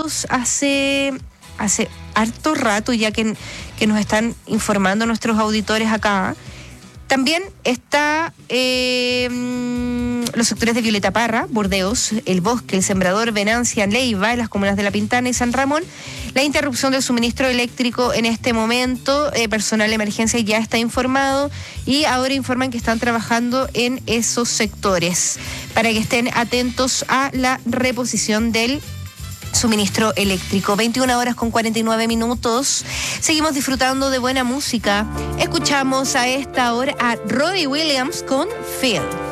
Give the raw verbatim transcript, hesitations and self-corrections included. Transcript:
cortados hace, hace harto rato, ya que, que nos están informando nuestros auditores acá. También está eh, los sectores de Violeta Parra, Burdeos, El Bosque, El Sembrador, Venancia, Leiva, en las comunas de La Pintana y San Ramón. La interrupción del suministro eléctrico en este momento, eh, personal de emergencia ya está informado y ahora informan que están trabajando en esos sectores para que estén atentos a la reposición del suministro eléctrico. veintiuna horas con cuarenta y nueve minutos. Seguimos disfrutando de buena música. Escuchamos a esta hora a Robbie Williams con Feel.